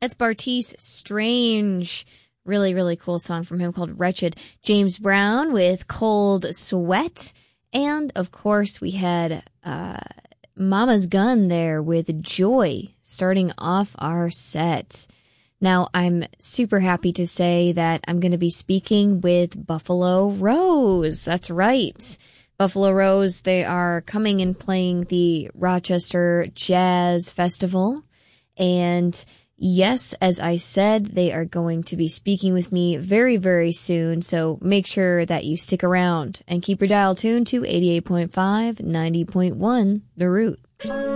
That's Bartees Strange. Really, really cool song from him called Wretched. James Brown with Cold Sweat. And, of course, we had Mama's Gun there with Joy starting off our set. Now, I'm super happy to say that I'm going to be speaking with Buffalo Rose. That's right. Buffalo Rose, they are coming and playing the Rochester Jazz Festival. And yes, as I said, they are going to be speaking with me very, very soon. So make sure that you stick around and keep your dial tuned to 88.5, 90.1, The Root.